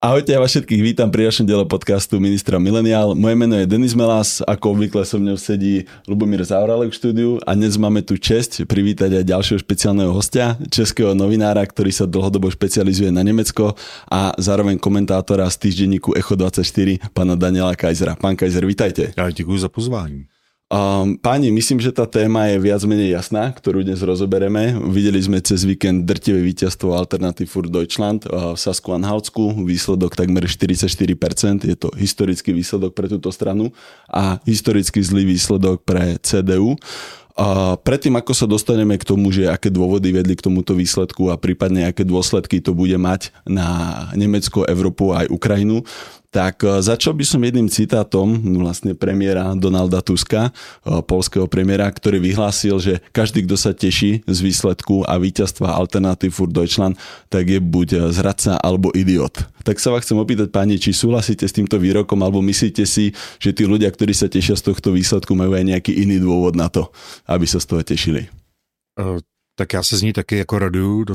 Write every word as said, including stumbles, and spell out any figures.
Ahojte, ja vás všetkých vítam pri ďalšom diele podcastu Ministra Mileniál. Moje meno je Denis Melas, ako obvykle so mnou sedí Lubomír Zaorálek v štúdiu a dnes máme tu česť privítať aj ďalšieho špeciálneho hostia, českého novinára, ktorý sa dlhodobo špecializuje na Nemecko a zároveň komentátora z týždenníku Echo dvadsaťštyri, pána Daniela Kaisera. Pán Kaiser, vítajte. Ja ďakujem za pozvání. Um, páni, myslím, že tá téma je viac menej jasná, ktorú dnes rozobereme. Videli sme cez víkend drtivé víťazstvo Alternative für Deutschland uh, v Sasku-Anhaltsku, výsledok takmer štyridsaťštyri percent, je to historický výsledok pre túto stranu a historicky zlý výsledok pre cé dé ú. A predtým, ako sa dostaneme k tomu, že aké dôvody vedli k tomuto výsledku a prípadne aké dôsledky to bude mať na Nemecko, Európu a aj Ukrajinu, tak začal by som jedným citátom vlastne premiéra Donalda Tuska, poľského premiéra, ktorý vyhlásil, že každý, kto sa teší z výsledku a víťazstva Alternative für Deutschland, tak je buď zradca alebo idiot. Tak sa vás chcem opýtať, páni, či súhlasíte s týmto výrokom, alebo myslíte si, že tí ľudia, ktorí sa tešia z tohto výsledku, majú aj nejaký iný dôvod na to, aby sa z toho tešili? Uh, tak já se z ní taky jako raduju.